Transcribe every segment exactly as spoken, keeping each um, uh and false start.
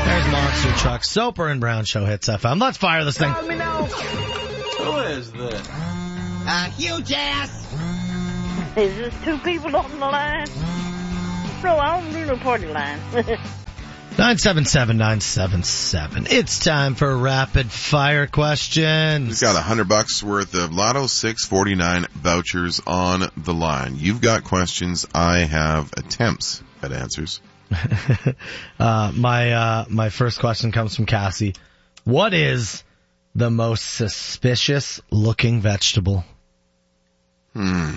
There's Monster Truck. Soper and Brown Show hits F M. Let's fire this thing. Let me know. Who is this? Uh, huge ass. Is this two people on the line? No, I don't do no party line. nine seven seven, nine seven seven. It's time for rapid fire questions. We've got a hundred bucks worth of Lotto six forty-nine vouchers on the line. You've got questions. I have attempts at answers. uh, my, uh, my first question comes from Cassie. What is the most suspicious looking vegetable? Hmm.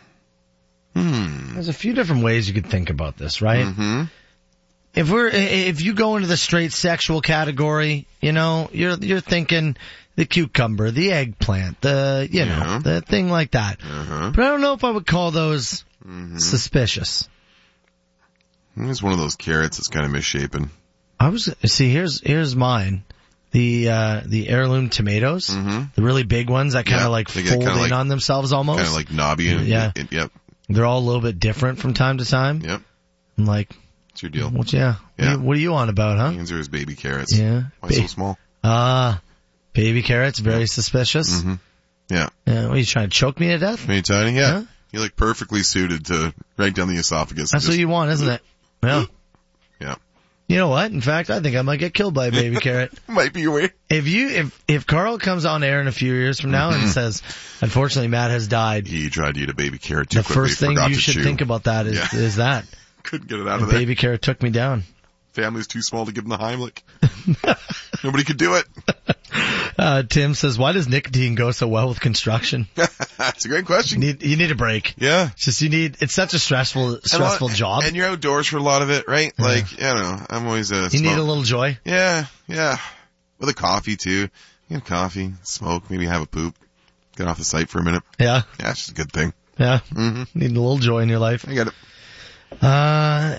Hmm. There's a few different ways you could think about this, right? Mm-hmm. If we're, if you go into the straight sexual category, you know, you're, you're thinking the cucumber, the eggplant, the, you know, Yeah. the thing like that. Uh-huh. But I don't know if I would call those Mm-hmm. suspicious. It's one of those carrots that's kind of misshapen. I was, see, here's, here's mine. The, uh, the heirloom tomatoes, Mm-hmm. the really big ones that kind of Yeah, like they get fold kinda in like- on themselves almost. Kind of like knobby. And, Yeah. and- yep. They're all a little bit different from time to time. Yep. I'm like, It's your deal. what, yeah. Yeah. What, are you, what are you on about, huh? Hands are his baby carrots. Yeah. Why Ba- so small? Ah, baby carrots, very suspicious. Mm-hmm. Yeah. Yeah, what, are you trying to choke me to death? Maybe tiny? Yeah. Huh? You're like perfectly suited to right down the esophagus. That's and what just, you want, isn't it? Yeah. Yeah. You know what? In fact, I think I might get killed by a baby carrot. Might be your way. If you, if, if Carl comes on air in a few years from now and says, unfortunately Matt has died, He tried to eat a baby carrot too the quickly. first thing forgot you to should chew. think about that is, Yeah. is that. Couldn't get it out The of there. baby carrot took me down. Family's too small to give him the Heimlich. Nobody could do it. Uh, Tim says, why does nicotine go so well with construction? That's a great question. You need, you need a break. Yeah. It's just you need, it's such a stressful, stressful and, job. And you're outdoors for a lot of it, right? Yeah. Like, I don't know. I'm always a You need a little joy. Yeah, yeah. With a coffee too. You have coffee, smoke, maybe have a poop. Get off the site for a minute. Yeah. Yeah, it's just a good thing. Yeah. Mm-hmm. Need a little joy in your life. I get it. Uh,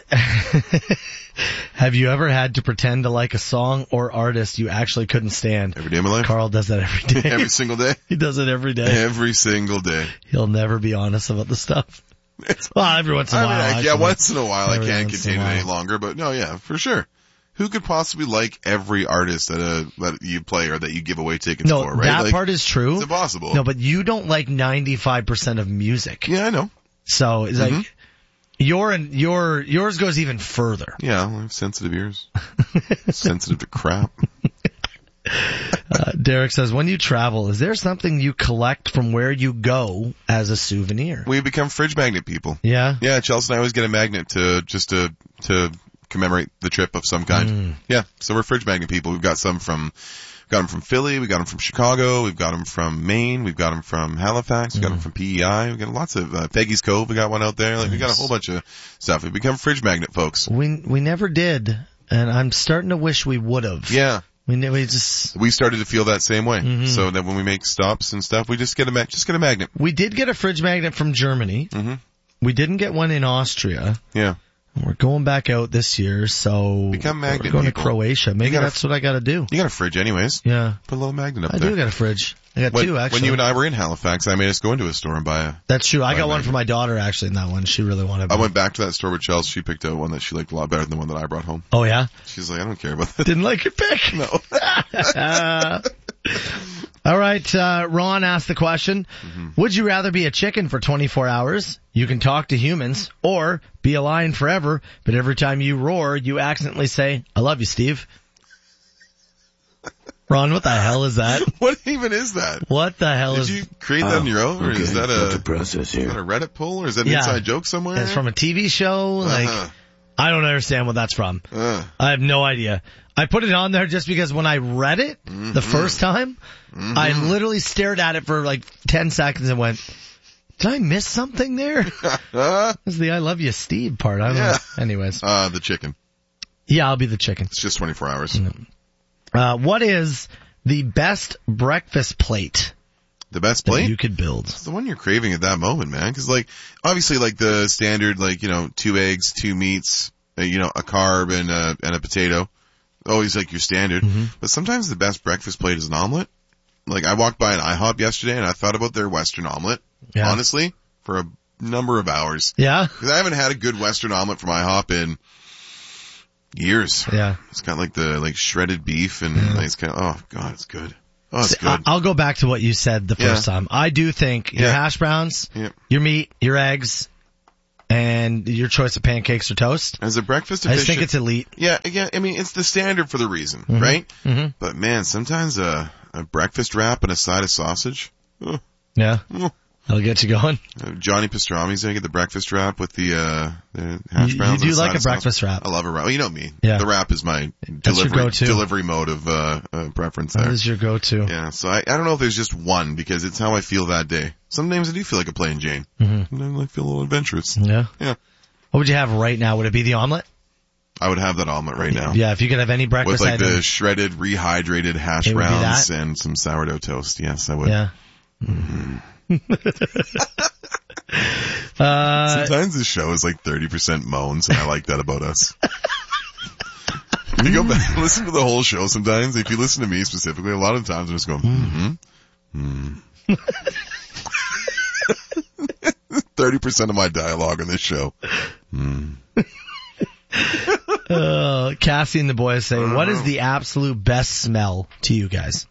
have you ever had to pretend to like a song or artist you actually couldn't stand? Every day of my life. Carl does that every day. Every single day. He does it every day. Every single day. He'll never be honest about the stuff. It's, Well, every once in a I while. mean, I- yeah, actually. once in a while I Every can't once in a contain it any while. longer, but no, yeah, for sure. Who could possibly like every artist that uh, that you play or that you give away tickets No, for, right? that Like, part is true. it's impossible. No, but you don't like ninety-five percent of music. Yeah, I know. So it's Mhm. like, your, your, yours goes even further. Yeah, I have sensitive ears. Sensitive to crap. Uh, Derek says, when you travel, is there something you collect from where you go as a souvenir? We become fridge magnet people. Yeah? Yeah, Chelsea and I always get a magnet to, just to, to commemorate the trip of some kind. Mm. Yeah, so we're fridge magnet people. We've got some from, got them from Philly, we got them from Chicago, we've got them from Maine, we've got them from Halifax, we got Mm. them from P E I, we got lots of, uh, Peggy's Cove, we got one out there, like we got a Nice. whole bunch of stuff. We become fridge magnet folks. We, we never did, and I'm starting to wish we would have. Yeah. We, ne- we just, We started to feel that same way. Mhm. So that when we make stops and stuff, we just get a, ma- just get a magnet. we did get a fridge magnet from Germany. hmm We didn't get one in Austria. Yeah. We're going back out this year, so Become magnet we're going people. to Croatia. Maybe gotta- that's what I gotta do. You got a fridge anyways. Yeah. Put a little magnet up I there. do got a fridge. I got when, two, actually. when you and I were in Halifax, I made us go into a store and buy a, That's true. I Buy got a one magnet. for my daughter, actually, in that one. She really wanted I one. went back to that store with Chelsea. She picked out one that she liked a lot better than the one that I brought home. Oh, yeah? She's like, I don't care about that. Didn't like your pick? No. Uh, all right, uh, Ron asked the question, would you rather be a chicken for twenty-four hours, you can talk to humans, or be a lion forever, but every time you roar, you accidentally say, I love you, Steve? Ron, what the hell is that? What even is that? What the hell Did is... you create that on your own, or okay, is that got a, the process is that here. a Reddit poll, or is that an Yeah. inside joke somewhere? It's from a T V show? Like, Uh-huh. I don't understand what that's from. Uh, I have no idea. I put it on there just because when I read it Mm-hmm. the first time, I literally stared at it for like ten seconds and went, did I miss something there? uh, This is the I love you Steve part. I don't Yeah. know. Anyways. uh, the chicken. Yeah, I'll be the chicken. It's just twenty-four hours. Uh, what is the best breakfast plate The best that plate? you could build? It's the one you're craving at that moment, man. Cause like, obviously like the standard, like, you know, two eggs, two meats, uh, you know, a carb and a, and a potato. Always like your standard. Mm-hmm. But sometimes the best breakfast plate is an omelet. Like I walked by an IHOP yesterday and I thought about their Western omelet. Yeah. Honestly, for a number of hours. Yeah? Cause I haven't had a good Western omelet from IHOP in, years. Yeah. It's got like the like shredded beef and Yeah. like, it's kind of, oh god, it's good. Oh, it's See, I- good. I'll go back to what you said the first Yeah. time. I do think your Yeah. hash browns, Yeah. your meat, your eggs, and your choice of pancakes or toast. As a breakfast I efficient, just think it's elite. yeah, yeah. I mean, it's the standard for the reason, right? Mm-hmm. But man, sometimes a, a breakfast wrap and a side of sausage. Oh, Yeah. oh. That'll get you going. Uh, Johnny Pastrami's gonna get the breakfast wrap with the uh the hash You- browns. you and do a like side a of breakfast sausage. wrap. I love a wrap. Well, you know me. Yeah. The wrap is my That's your delivery go-to. delivery mode of uh, uh preference That there. is your go-to. Yeah, so I, I don't know if there's just one because it's how I feel that day. Sometimes I do feel like a plain Jane. Mhm. Sometimes I feel a little adventurous. Yeah. Yeah. What would you have right now? Would it be the omelet? I would have that omelet right now. Yeah, if you could have any breakfast With like item. the shredded, rehydrated hash It would be browns that? and some sourdough toast. Yes, I would. Yeah. uh, Sometimes this show is like thirty percent moans and I like that about us. If you go back and listen to the whole show sometimes, if you listen to me specifically, a lot of times I'm just going, mm-hmm. Mm. thirty percent of my dialogue on this show. Mm. uh, Cassie and the boys say, Uh-huh. what is the absolute best smell to you guys?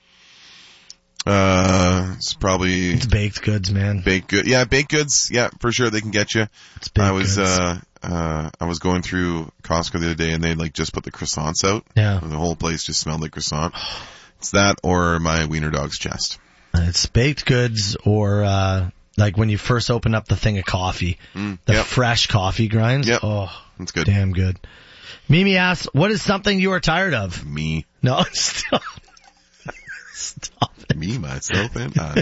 Uh, it's probably It's baked goods, man. baked good. Yeah, baked goods. Yeah, for sure they can get you. It's baked I was, goods. uh, uh, I was going through Costco the other day and they like just put the croissants out. Yeah. And the whole place just smelled like croissant. It's that or my wiener dog's chest. It's baked goods or, uh, like when you first open up the thing of coffee, Mm, the yep. fresh coffee grinds. Yep. Oh, It's good. damn good. Mimi asks, what is something you are tired of? Me. No, stop. Stop it. Me, myself, and I.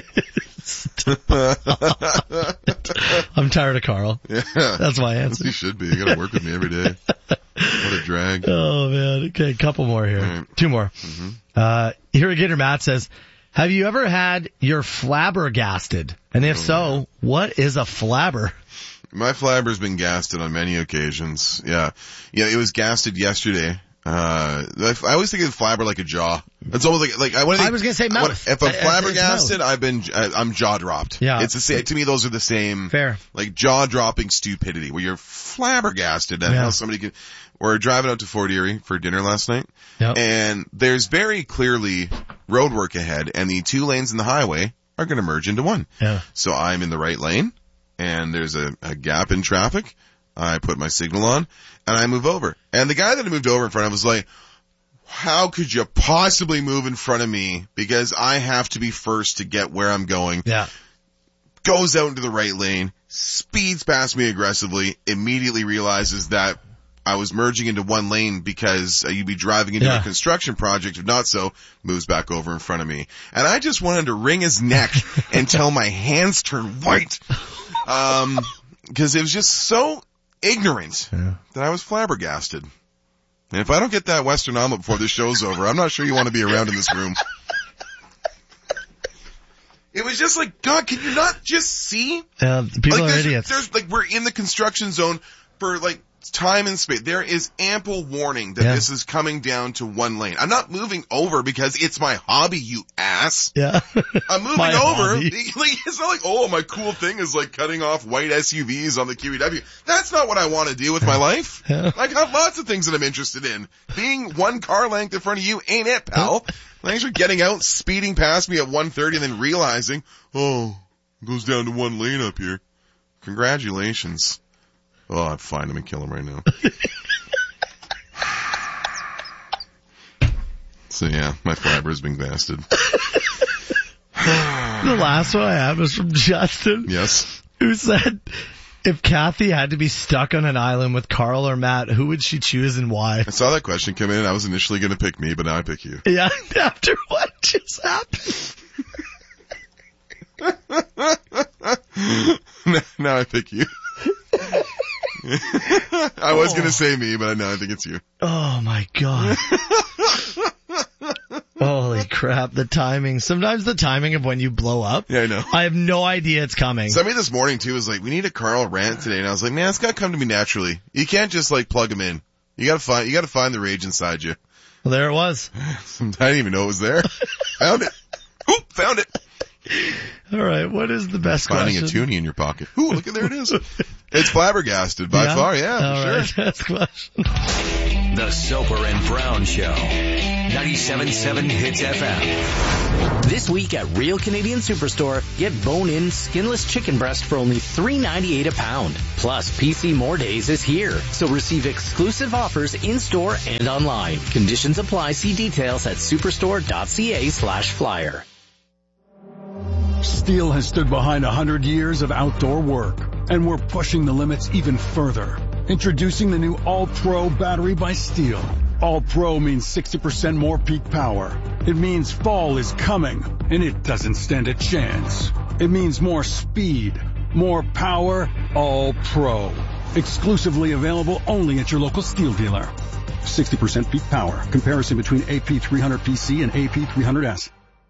I'm tired of Carl. Yeah. That's my Yes, answer. you should be. You gotta work with me every day. What a drag. Oh man. Okay, a couple more here. All right. Two more. Mm-hmm. Uh, Irrigator Matt says, have you ever had your flabbergasted? And if Oh, so, what is a flabber? My flabber's been gasted on many occasions. Yeah. Yeah, it was gasted yesterday. Uh, I I always think of flabber like a jaw. It's almost like, like, I, when I, think, I was gonna say when- mouth. If I'm I- I- it's flabbergasted, mouth. I've been, I, I'm jaw dropped. Yeah. It's the same, to me those are the same. Fair. Like jaw dropping stupidity where you're flabbergasted at Yeah. how somebody can, we're driving out to Fort Erie for dinner last night. Yep. And there's very clearly road work ahead and the two lanes in the highway are going to merge into one. Yeah. So I'm in the right lane and there's a, a gap in traffic. I put my signal on and I move over. And the guy that I moved over in front of was like, how could you possibly move in front of me? Because I have to be first to get where I'm going. Yeah. Goes out into the right lane, speeds past me aggressively, immediately realizes that I was merging into one lane because uh, you'd be driving into Yeah. a construction project. If not so, moves back over in front of me. And I just wanted to wring his neck until my hands turned white. Um, cause it was just so ignorant Yeah. that I was flabbergasted. And if I don't get that Western omelet before this show's over, I'm not sure you want to be around in this room. It was just like, God, can you not just see? Uh, people like are there's, idiots. there's like we're in the construction zone for like time and space. There is ample warning that Yeah. this is coming down to one lane. I'm not moving over because it's my hobby, you ass. Yeah. I'm moving My over. hobby. Like, it's not like, oh, my cool thing is like cutting off white S U Vs on the Q E W. That's not what I want to do with my life. Yeah. I got lots of things that I'm interested in. Being one car length in front of you ain't it, pal. Thanks for getting out, speeding past me at one thirty and then realizing, oh, it goes down to one lane up here. Congratulations. Oh, I'd find him and kill him right now. So yeah, my flabber has been blasted. The last one I had was from Justin, Yes. who said, if Kathy had to be stuck on an island with Carl or Matt, who would she choose and why? I saw that question come in and I was initially going to pick me, but now I pick you. Yeah, after what just happened. Now I pick you. I was going to say me, but now I think it's you. Oh my god. Holy crap, the timing. Sometimes the timing of when you blow up, Yeah, I know. I have no idea it's coming. Somebody this morning too was like, we need a Carl rant today. And I was like, man, it's got to come to me naturally. You can't just like plug him in. You got to find, you got to find the rage inside you. Well, there it was. I didn't even know it was there. Found it. Oop, found it. Alright, what is the best Finding question? a toonie in your pocket. Ooh, look at there it is. It's flabbergasted by far. Yeah, All for right, sure. best question. The Soper and Brown Show. ninety-seven point seven Hits F M. This week at Real Canadian Superstore, get bone-in skinless chicken breast for only three ninety-eight a pound. Plus, P C More Days is here, so receive exclusive offers in-store and online. Conditions apply. See details at superstore.ca slash flyer. Steel has stood behind one hundred years of outdoor work, and we're pushing the limits even further. Introducing the new All-Pro battery by Steel. All-Pro means sixty percent more peak power. It means fall is coming, and it doesn't stand a chance. It means more speed, more power, All-Pro. Exclusively available only at your local Steel dealer. sixty percent peak power. Comparison between A P three hundred P C and A P three hundred S.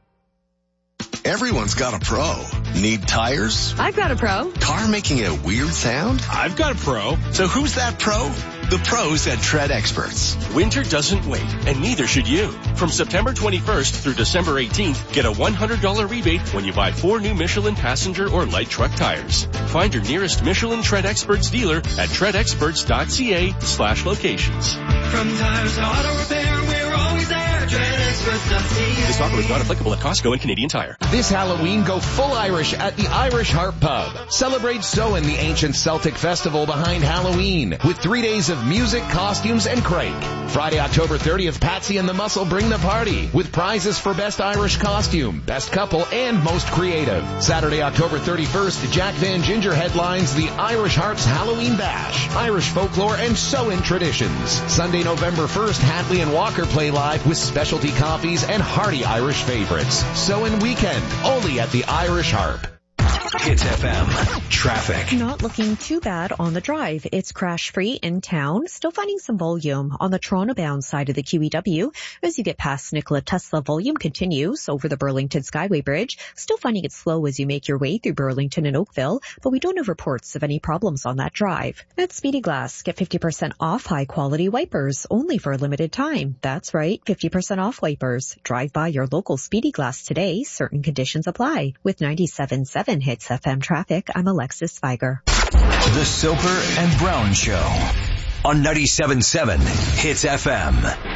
Everyone's got a pro. Need tires? I've got a pro. Car making a weird sound? I've got a pro. So who's that pro? The pros at Tread Experts. Winter doesn't wait, and neither should you. From September twenty-first through December eighteenth, get a one hundred dollars rebate when you buy four new Michelin passenger or light truck tires. Find your nearest Michelin Tread Experts dealer at treadexperts.ca slash locations. From tires to auto repair, we're always there. Tread Experts dot C A. This offer is not applicable at Costco and Canadian Tire. This Halloween, go full Irish at the Irish Harp Pub. Celebrate Samhain, the ancient Celtic festival behind Halloween, with three days of music, costumes, and crake. Friday, October thirtieth, Patsy and the Muscle bring the party, with prizes for Best Irish Costume, Best Couple, and Most Creative. Saturday, October thirty-first, Jack Van Ginger headlines the Irish Harps Halloween Bash, Irish folklore, and Samhain traditions. Sunday, November first, Hadley and Walker play live with specialty coffees and hearty Irish favorites. Samhain weekend, only at the Irish Harp. Hits F M. Traffic. Not looking too bad on the drive. It's crash-free in town. Still finding some volume on the Toronto-bound side of the Q E W. As you get past Nikola Tesla, volume continues over the Burlington Skyway Bridge. Still finding it slow as you make your way through Burlington and Oakville, but we don't have reports of any problems on that drive. At Speedy Glass, get fifty percent off high-quality wipers, only for a limited time. That's right, fifty percent off wipers. Drive by your local Speedy Glass today. Certain conditions apply. With ninety-seven point seven Hits F M traffic, I'm Alexis Feiger. The Soper and Brown Show on ninety-seven point seven Hits F M.